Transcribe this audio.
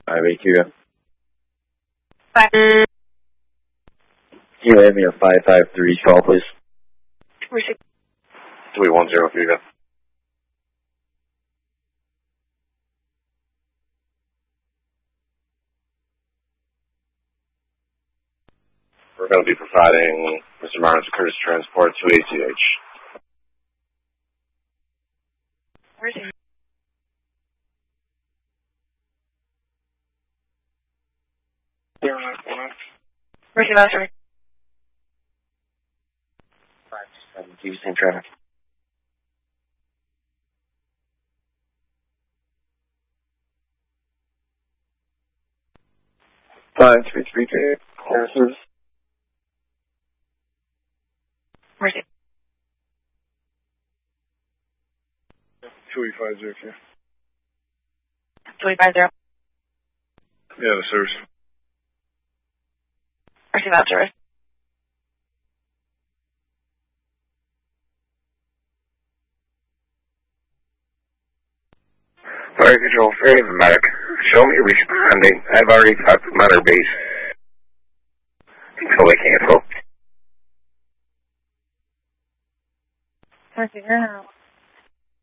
582. Can you land me a 553 call, please? Receive. 310 Viva. We're going to be providing Mr. Martin's Curtis transport to ACH. Receive. Receive answer. 572, same traffic. Fine, 332, clear service. Receive. 2850. 250. Yeah, the service. Receive that service. Fire Control, Ferry Medic. Show me responding. I've already talked to Mother Base. Until they cancel. Receive.